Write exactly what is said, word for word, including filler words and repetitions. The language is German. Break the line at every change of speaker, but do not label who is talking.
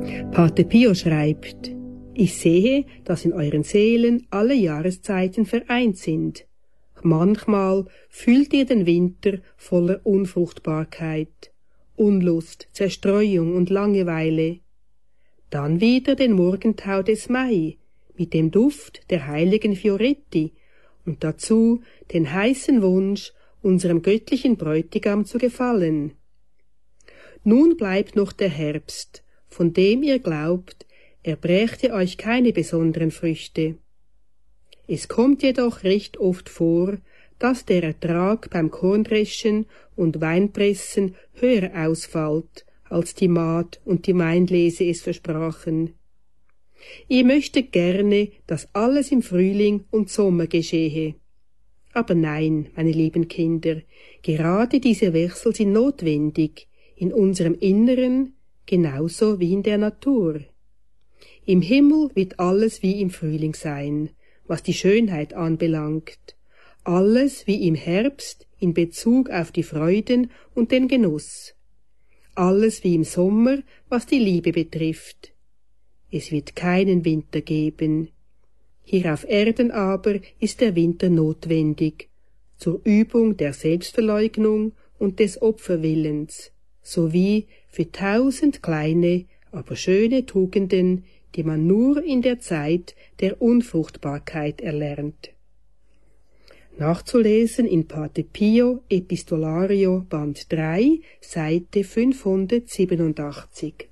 Pater Pio schreibt: Ich sehe, dass in euren Seelen alle Jahreszeiten vereint sind. Manchmal fühlt ihr den Winter voller Unfruchtbarkeit, Unlust, Zerstreuung und Langeweile. Dann wieder den Morgentau des Mai mit dem Duft der heiligen Fioretti und dazu den heißen Wunsch, unserem göttlichen Bräutigam zu gefallen. Nun bleibt noch der Herbst, von dem ihr glaubt, er brächte euch keine besonderen Früchte. Es kommt jedoch recht oft vor, dass der Ertrag beim Korndreschen und Weinpressen höher ausfällt, als die Maat und die Weinlese es versprachen. Ihr möchtet gerne, dass alles im Frühling und Sommer geschehe. Aber nein, meine lieben Kinder, gerade diese Wechsel sind notwendig, in unserem Inneren genauso wie in der Natur. Im Himmel wird alles wie im Frühling sein, was die Schönheit anbelangt, alles wie im Herbst in Bezug auf die Freuden und den Genuss, alles wie im Sommer, was die Liebe betrifft. Es wird keinen Winter geben. Hier auf Erden aber ist der Winter notwendig, zur Übung der Selbstverleugnung und des Opferwillens, sowie für tausend kleine, aber schöne Tugenden, die man nur in der Zeit der Unfruchtbarkeit erlernt. Nachzulesen in Pater Pio Epistolario Band drei, Seite fünfhundertsiebenundachtzig.